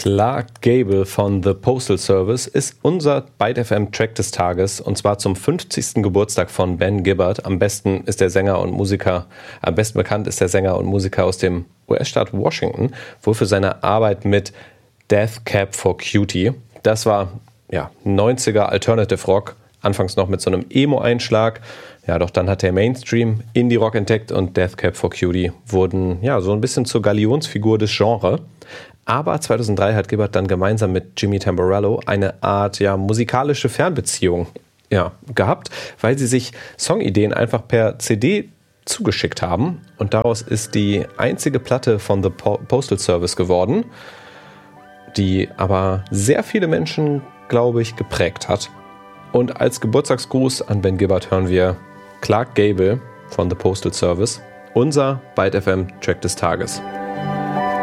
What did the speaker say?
Clark Gable von The Postal Service ist unser Byte FM Track des Tages, und zwar zum 50. Geburtstag von Ben Gibbard. Am besten bekannt ist der Sänger und Musiker aus dem US-Staat Washington, wohl für seine Arbeit mit Death Cab for Cutie. Das war 90er Alternative Rock, anfangs noch mit so einem Emo-Einschlag. Ja, doch dann hat der Mainstream Indie-Rock entdeckt und Death Cab for Cutie wurden so ein bisschen zur Galionsfigur des Genres. Aber 2003 hat Gibbard dann gemeinsam mit Jimmy Tamborello eine Art musikalische Fernbeziehung gehabt, weil sie sich Songideen einfach per CD zugeschickt haben. Und daraus ist die einzige Platte von The Postal Service geworden, die aber sehr viele Menschen, glaube ich, geprägt hat. Und als Geburtstagsgruß an Ben Gibbard hören wir Clark Gable von The Postal Service, unser Byte FM Track des Tages.